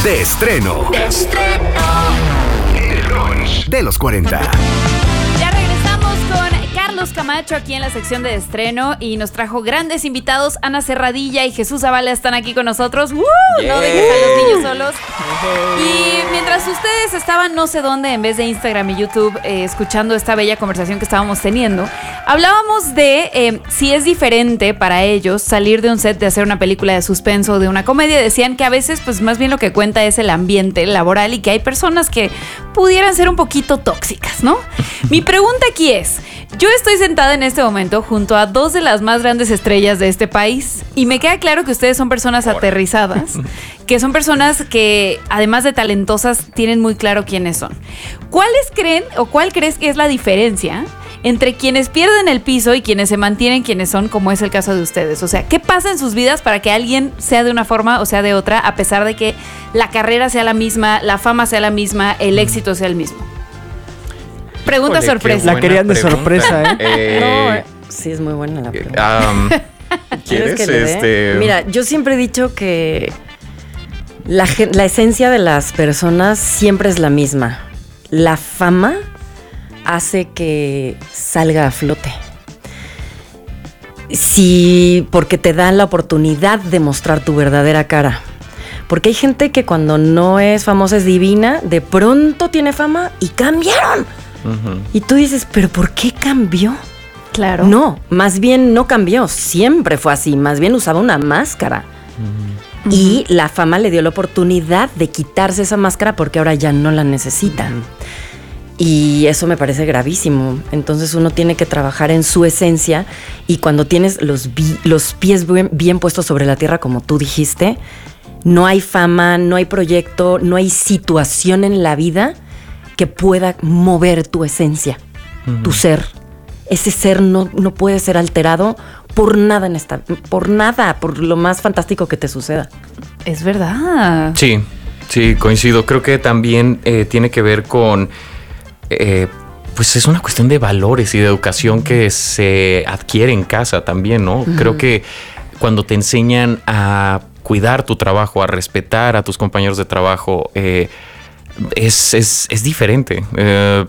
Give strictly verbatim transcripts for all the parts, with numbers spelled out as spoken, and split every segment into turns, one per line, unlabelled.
De estreno.
De estreno.
El brunch de los cuarenta.
Ya regresamos con Carlos Camacho aquí en la sección de estreno y nos trajo grandes invitados. Ana Serradilla y Jesús Zavala están aquí con nosotros. ¡Uh!
Yeah.
No dejes a los niños solos. Y mientras ustedes estaban no sé dónde, en vez de Instagram y YouTube, eh, escuchando esta bella conversación que estábamos teniendo, hablábamos de eh, si es diferente para ellos salir de un set de hacer una película de suspenso o de una comedia. Decían que a veces pues más bien lo que cuenta es el ambiente laboral y que hay personas que pudieran ser un poquito tóxicas, ¿no? Mi pregunta aquí es, yo estoy sentada en este momento junto a dos de las más grandes estrellas de este país y me queda claro que ustedes son personas aterrizadas, que son personas que además de talentosas tienen muy claro quiénes son. ¿Cuáles creen o cuál crees que es la diferencia entre quienes pierden el piso y quienes se mantienen quienes son, como es el caso de ustedes? O sea, ¿qué pasa en sus vidas para que alguien sea de una forma o sea de otra, a pesar de que la carrera sea la misma, la fama sea la misma, el éxito sea el mismo? Pregunta
Híjole,
sorpresa.
La querían de sorpresa, ¿eh?
Eh,
No, sí es muy buena la pregunta.
um, ¿Quieres?
que le dé?
Este,
Mira, yo siempre he dicho que la, gen- la esencia de las personas siempre es la misma. La fama hace que salga a flote. Sí, porque te dan la oportunidad de mostrar tu verdadera cara. Porque hay gente que cuando no es famosa es divina, de pronto tiene fama y cambiaron.
uh-huh.
Y tú dices, ¿pero por qué cambió?
Claro.
No, más bien no cambió, siempre fue así, más bien usaba una máscara.
Uh-huh.
Y la fama le dio la oportunidad de quitarse esa máscara porque ahora ya no la necesitan. Uh-huh. Y eso me parece gravísimo. Entonces uno tiene que trabajar en su esencia y cuando tienes los, bi- los pies bien, bien puestos sobre la tierra, como tú dijiste, no hay fama, no hay proyecto, no hay situación en la vida que pueda mover tu esencia, uh-huh. tu ser. Ese ser no, no puede ser alterado por nada en esta, por nada, por lo más fantástico que te suceda.
Es verdad.
Sí, sí, coincido. Creo que también eh, tiene que ver con, eh, pues es una cuestión de valores y de educación que se adquiere en casa también, ¿no? Uh-huh. Creo que cuando te enseñan a cuidar tu trabajo, a respetar a tus compañeros de trabajo, eh, es, es, es diferente. Eh,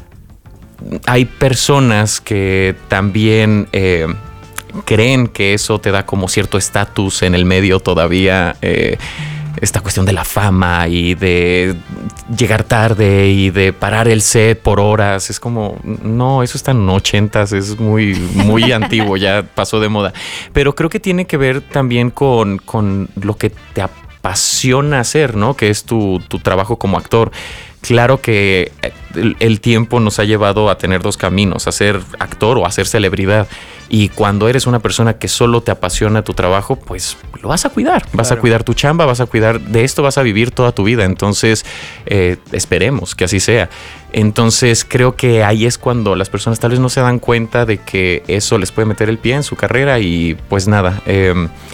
hay personas que también eh, creen que eso te da como cierto estatus en el medio todavía, eh, esta cuestión de la fama y de llegar tarde y de parar el set por horas. Es como, no, eso está en ochentas, es muy, muy antiguo, ya pasó de moda. Pero creo que tiene que ver también con, con lo que te apasiona hacer, ¿no? Que es tu, tu trabajo como actor. Claro que el, el tiempo nos ha llevado a tener dos caminos, a ser actor o a ser celebridad. Y cuando eres una persona que solo te apasiona tu trabajo, pues lo vas a cuidar. Vas claro. a cuidar tu chamba, vas a cuidar, de esto vas a vivir toda tu vida. Entonces, eh, esperemos que así sea. Entonces, creo que ahí es cuando las personas tal vez no se dan cuenta de que eso les puede meter el pie en su carrera. Y pues nada, eh,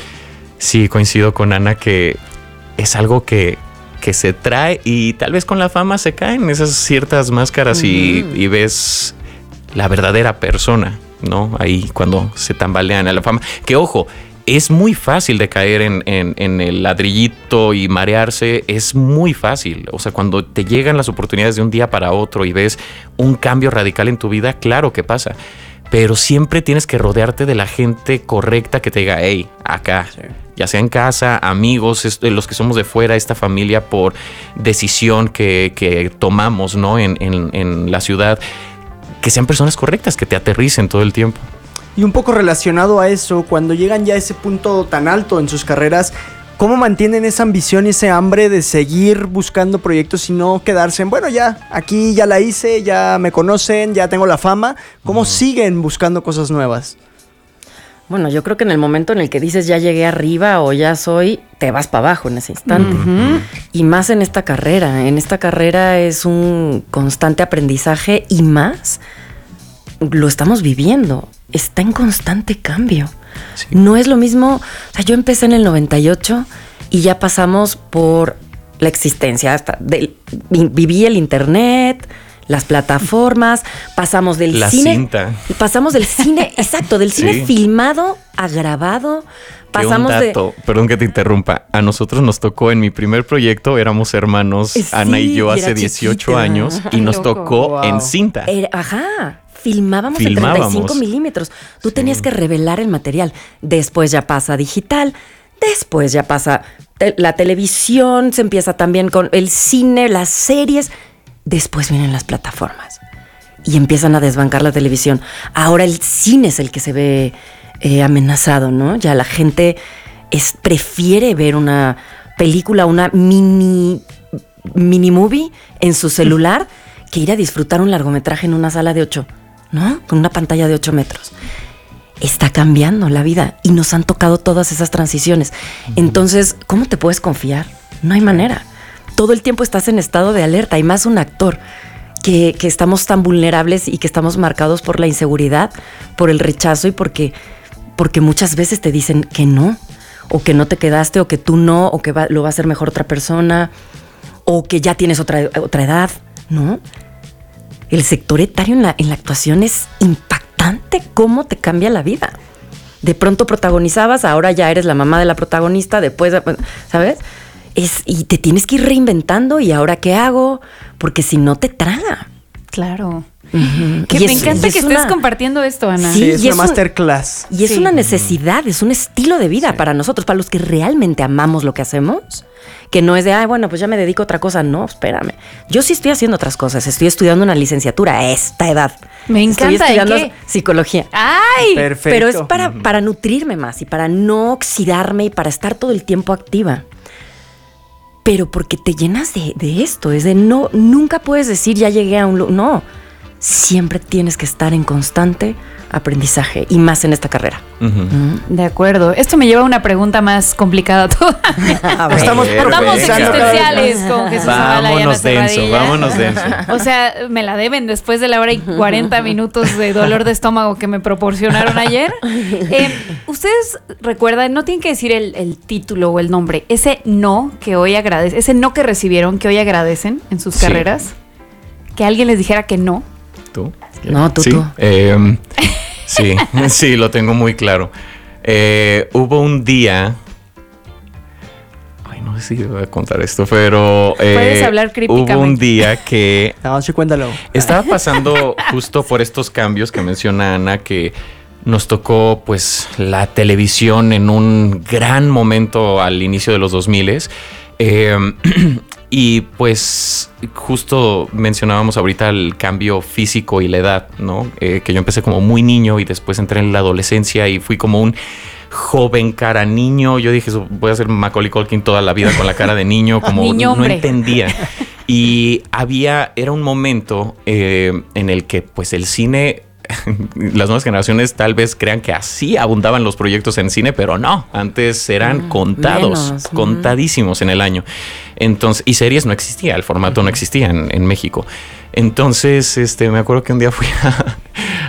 sí coincido con Ana que es algo que... que se trae y tal vez con la fama se caen esas ciertas máscaras uh-huh. y, y ves la verdadera persona, ¿no? Ahí cuando se tambalean a la fama. Que ojo, es muy fácil de caer en, en, en el ladrillito y marearse, es muy fácil. O sea, cuando te llegan las oportunidades de un día para otro y ves un cambio radical en tu vida, claro que pasa. Pero siempre tienes que rodearte de la gente correcta que te diga, hey, acá, sí. ya sea en casa, amigos, los que somos de fuera, esta familia por decisión que, que tomamos, ¿no? En, en, en la ciudad, que sean personas correctas, que te aterricen todo el tiempo.
Y un poco relacionado a eso, cuando llegan ya a ese punto tan alto en sus carreras, ¿cómo mantienen esa ambición y ese hambre de seguir buscando proyectos y no quedarse en, bueno, ya, aquí ya la hice, ya me conocen, ya tengo la fama? ¿Cómo uh-huh. siguen buscando cosas nuevas?
Bueno, yo creo que en el momento en el que dices ya llegué arriba o ya soy, te vas para abajo en ese instante. Uh-huh. Y más en esta carrera. En esta carrera es un constante aprendizaje y más lo estamos viviendo. Está en constante cambio. Sí. No es lo mismo, o sea, yo empecé en el noventa y ocho y ya pasamos por la existencia, hasta del, viví el internet, las plataformas, pasamos del
la
cine,
cinta.
pasamos del cine, exacto, del cine
sí.
filmado a grabado, pasamos
un dato, de... perdón que te interrumpa. A nosotros nos tocó en mi primer proyecto, éramos hermanos, sí, Ana y yo, hace dieciocho chiquita. Años, y nos
loco.
tocó wow. en cinta.
Era, ajá. Filmábamos,
Filmábamos
en treinta y cinco milímetros. Tú
sí.
tenías que revelar el material. Después ya pasa digital. Después ya pasa te- la televisión. Se empieza también con el cine, las series. Después vienen las plataformas. Y empiezan a desbancar la televisión. Ahora el cine es el que se ve eh, amenazado, ¿no? Ya la gente es, prefiere ver una película, una mini, mini movie en su celular que ir a disfrutar un largometraje en una sala de ocho, ¿no? Con una pantalla de ocho metros. Está cambiando la vida y nos han tocado todas esas transiciones. Entonces, ¿cómo te puedes confiar? No hay manera. Todo el tiempo estás en estado de alerta. Y más un actor que, que estamos tan vulnerables y que estamos marcados por la inseguridad, por el rechazo y porque, porque muchas veces te dicen que no, o que no te quedaste, o que tú no, o que va, lo va a hacer mejor otra persona, o que ya tienes otra, otra edad, ¿no? El sector etario en la, en la actuación es impactante cómo te cambia la vida. De pronto protagonizabas, ahora ya eres la mamá de la protagonista, después, ¿sabes? Es, y te tienes que ir reinventando, ¿y ahora qué hago? Porque si no te traga.
Claro.
Uh-huh.
Que
Y
me
es-
encanta
y
que
es
estés
una-
compartiendo esto, Ana.
Sí,
Sí,
es
y
una
es un-
masterclass.
Y es
Sí.
una necesidad, es un estilo de vida para nosotros, para los que realmente amamos lo que hacemos, que no es de, ay, bueno, pues ya me dedico a otra cosa. No, espérame. Yo sí estoy haciendo otras cosas. Estoy estudiando una licenciatura a esta edad.
Me encanta,
Estoy
¿en
estudiando
qué?
psicología.
¡Ay!
Perfecto.
Pero es para, para nutrirme más y para no oxidarme y para estar todo el tiempo activa. Pero porque te llenas de, de esto, es de no, nunca puedes decir ya llegué a un lugar. No, siempre tienes que estar en constante aprendizaje y más en esta carrera.
Ujú.
De acuerdo. Esto me lleva a una pregunta más complicada todavía.
A ver.
Estamos
Perfecto.
Andamos
profundizando cada vez
existenciales con Jesús Zavala y Ana
Vámonos denso,
Serradilla.
vámonos denso.
O sea, me la deben después de la hora y cuarenta minutos de dolor de estómago que me proporcionaron ayer. Eh, Ustedes recuerdan, no tienen que decir el, el título o el nombre, ese no que hoy agradecen, ese no que recibieron, que hoy agradecen en sus
Sí.
carreras, que alguien les dijera que no.
¿Tú?
No, tú,
sí.
tú.
Eh, sí, sí, lo tengo muy claro. Eh, hubo un día. Ay, no sé si voy a contar esto, pero. eh,
Puedes hablar crípticamente.
Hubo un día que
No, sí, cuéntalo.
estaba pasando justo por estos cambios que menciona Ana, que nos tocó pues la televisión en un gran momento al inicio de los dos mil. Eh, y pues justo mencionábamos ahorita el cambio físico y la edad, ¿no? Eh, que yo empecé como muy niño y después entré en la adolescencia y fui como un joven cara niño. Yo dije, voy a ser Macaulay Culkin toda la vida con la cara de niño, como
Niño
no
hombre.
entendía. Y había, era un momento eh, en el que pues el cine, las nuevas generaciones tal vez crean que así abundaban los proyectos en cine, pero no, antes eran
Mm,
contados,
menos, mm.
contadísimos en el año. Entonces, y series no existía, el formato no existía en, en México. Entonces, este, me acuerdo que un día fui a,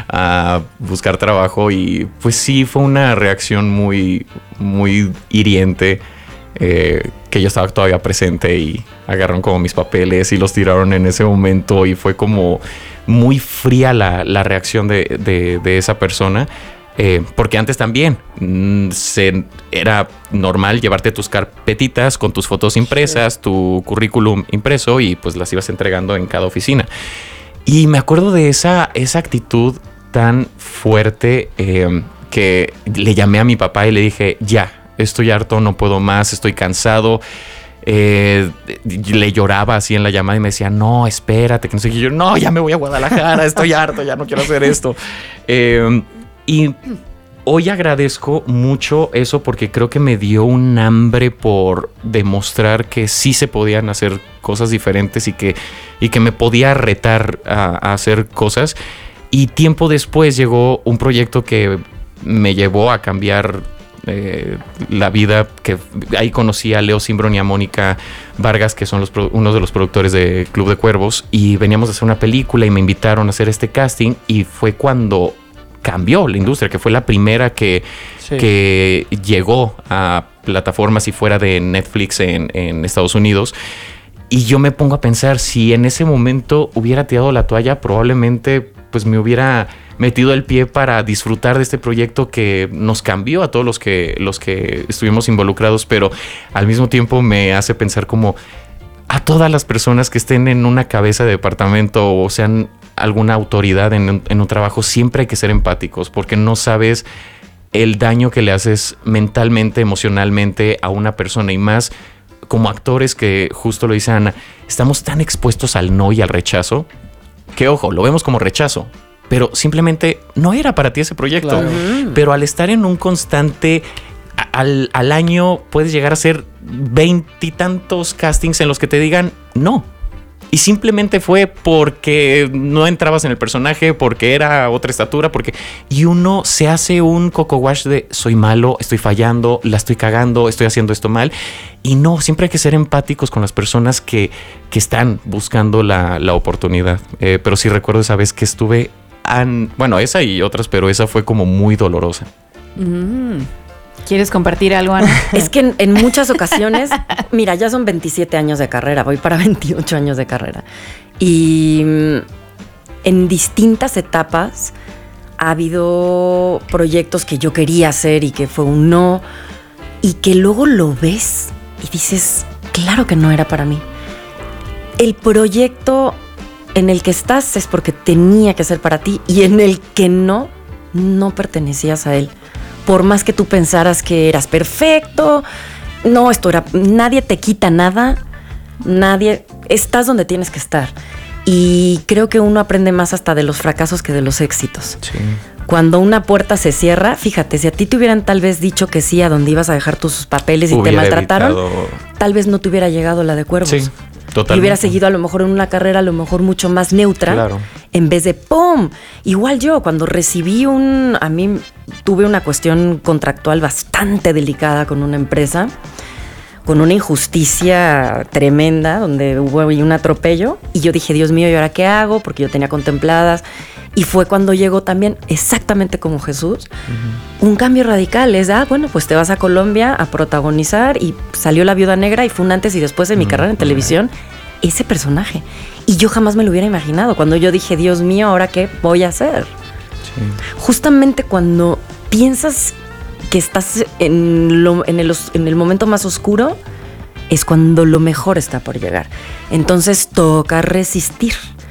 a buscar trabajo y pues sí, fue una reacción muy, muy hiriente. Eh, que yo estaba todavía presente y agarraron como mis papeles y los tiraron en ese momento y fue como muy fría la, la reacción de, de, de esa persona. Eh, porque antes también mm, se, era normal llevarte tus carpetitas con tus fotos impresas, tu currículum impreso y pues las ibas entregando en cada oficina. Y me acuerdo de esa, esa actitud tan fuerte eh, que le llamé a mi papá y le dije, ya, estoy harto, no puedo más, estoy cansado. Eh, le lloraba así en la llamada y me decía, no, espérate, que no sé qué. Y yo, no, ya me voy a Guadalajara, estoy harto, ya no quiero hacer esto. Eh, y hoy agradezco mucho eso porque creo que me dio un hambre por demostrar que sí se podían hacer cosas diferentes y que, y que me podía retar a, a hacer cosas. Y tiempo después llegó un proyecto que me llevó a cambiar eh, la vida, que ahí conocí a Leo Simbrón y a Mónica Vargas, que son los, unos de los productores de Club de Cuervos, y veníamos a hacer una película y me invitaron a hacer este casting y fue cuando cambió la industria, que fue la primera que,
Sí.
que llegó a plataformas y fuera de Netflix en, en Estados Unidos. Y yo me pongo a pensar, si en ese momento hubiera tirado la toalla, probablemente pues me hubiera metido el pie para disfrutar de este proyecto que nos cambió a todos los que, los que estuvimos involucrados, pero al mismo tiempo me hace pensar como a todas las personas que estén en una cabeza de departamento o sean alguna autoridad en, en un trabajo, siempre hay que ser empáticos porque no sabes el daño que le haces mentalmente, emocionalmente a una persona y más como actores que, justo lo dice Ana, estamos tan expuestos al no y al rechazo que, ojo, lo vemos como rechazo, pero simplemente no era para ti ese proyecto.
Claro.
Pero al estar en un constante, al, al año puedes llegar a hacer veintitantos castings en los que te digan no. Y simplemente fue porque no entrabas en el personaje, porque era otra estatura, porque... Y uno se hace un coco wash de soy malo, estoy fallando, la estoy cagando, estoy haciendo esto mal. Y no, siempre hay que ser empáticos con las personas que, que están buscando la, la oportunidad. Eh, pero sí recuerdo esa vez que estuve... An, bueno, esa y otras, pero esa fue como muy dolorosa.
Mm. ¿Quieres compartir algo, Ana?
Es que en, en muchas ocasiones, mira, ya son veintisiete años de carrera, voy para veintiocho años de carrera. Y mm, en distintas etapas ha habido proyectos que yo quería hacer y que fue un no, y que luego lo ves y dices, claro que no era para mí. El proyecto en el que estás es porque tenía que ser para ti y en el que no, no pertenecías a él. Por más que tú pensaras que eras perfecto, no, esto era, nadie te quita nada, nadie, estás donde tienes que estar. Y creo que uno aprende más hasta de los fracasos que de los éxitos.
Sí.
Cuando una puerta se cierra, fíjate, si a ti te hubieran tal vez dicho que sí a donde ibas a dejar tus papeles y
Hubiera
te maltrataron,
evitado...
tal vez no te hubiera llegado la de Cuervos.
Sí, totalmente.
Y hubiera seguido a lo mejor en una carrera a lo mejor mucho más neutra.
Claro.
En vez de ¡pum! Igual yo, cuando recibí un... A mí tuve una cuestión contractual bastante delicada con una empresa, con una injusticia tremenda, donde hubo un atropello. Y yo dije, Dios mío, ¿y ahora qué hago? Porque yo tenía contempladas. Y fue cuando llegó también, exactamente como Jesús, uh-huh. un cambio radical. Es, ah, bueno, pues te vas a Colombia a protagonizar. Y salió La Viuda Negra y fue un antes y después de mi uh-huh. carrera en televisión. Ese personaje. Y yo jamás me lo hubiera imaginado. Cuando yo dije, Dios mío, ¿ahora qué voy a hacer? Sí. Justamente cuando piensas que estás en, lo, en, el, en el momento más oscuro, es cuando lo mejor está por llegar. Entonces toca resistir.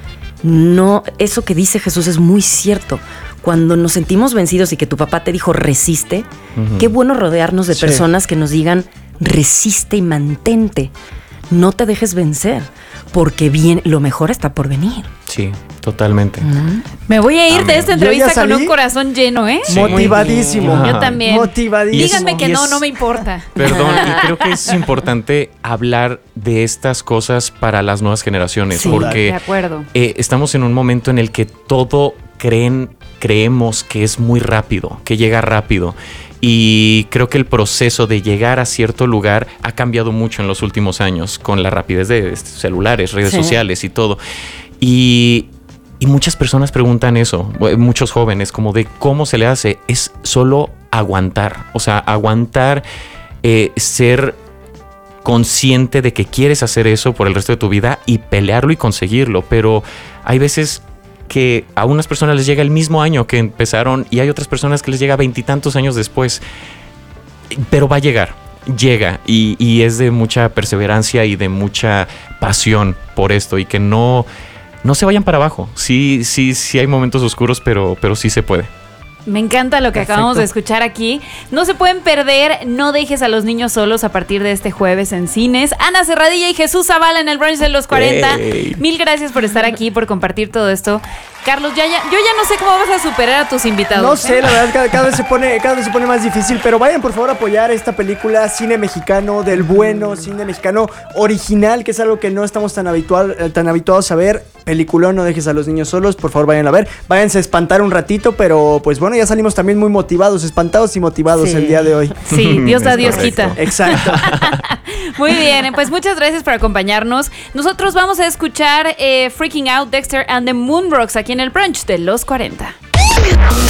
No, eso que dice Jesús es muy cierto. Cuando nos sentimos vencidos y que tu papá te dijo resiste, uh-huh. qué bueno rodearnos de sí. personas que nos digan resiste y mantente. No te dejes vencer, porque bien, lo mejor está por venir.
Sí, totalmente.
Mm. Me voy a ir Amén. de esta entrevista con un corazón lleno, ¿eh?
Sí. Motivadísimo.
Yo Ajá. también.
Motivadísimo.
Díganme que
es,
no, no me importa.
Perdón, y creo que es importante hablar de estas cosas para las nuevas generaciones,
sí,
porque
de acuerdo.
Eh, estamos en un momento en el que todo creen, creemos que es muy rápido, que llega rápido. Y creo que el proceso de llegar a cierto lugar ha cambiado mucho en los últimos años con la rapidez de celulares, redes sí. sociales y todo. Y, y muchas personas preguntan eso, muchos jóvenes, como de cómo se le hace. Es solo aguantar, o sea, aguantar, eh, ser consciente de que quieres hacer eso por el resto de tu vida y pelearlo y conseguirlo. Pero hay veces que a unas personas les llega el mismo año que empezaron y hay otras personas que les llega veintitantos años después. Pero va a llegar, llega y, y es de mucha perseverancia y de mucha pasión por esto y que no, no se vayan para abajo. Sí, sí, sí hay momentos oscuros, pero, pero sí se puede.
Me encanta lo que
Perfecto.
acabamos de escuchar aquí. No se pueden perder No dejes a los niños solos a partir de este jueves en cines. Ana Serradilla y Jesús Zavala en el brunch de los cuarenta.
Hey.
Mil gracias por estar aquí, por compartir todo esto. Carlos, ya, ya, yo ya no sé cómo vas a superar a tus invitados.
No
¿eh?
sé, la verdad, cada, cada, vez se pone, cada vez se pone más difícil, pero vayan por favor a apoyar esta película, cine mexicano del bueno, cine mexicano original, que es algo que no estamos tan, habitual, tan habituados a ver. Peliculón, No dejes a los niños solos, por favor vayan a ver. Váyanse a espantar un ratito, pero pues bueno, ya salimos también muy motivados, espantados y motivados sí. el día de hoy.
Sí, Dios da, Dios quita.
Exacto.
Muy bien, pues muchas gracias por acompañarnos. Nosotros vamos a escuchar eh, Freaking Out, Dexter and the Moonrocks aquí en el brunch de los cuarenta.